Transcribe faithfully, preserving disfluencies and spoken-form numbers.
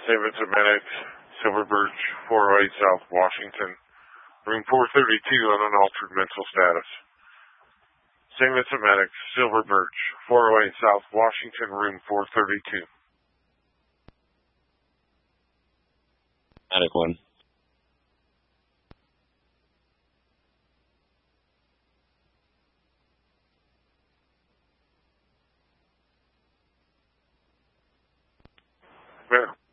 Saint Vincent Medics, Silver Birch, four oh eight South Washington, room four thirty-two on unaltered mental status. Saint Vincent Medics, Silver Birch, four oh eight South Washington, room four thirty-two. Medic one. Medic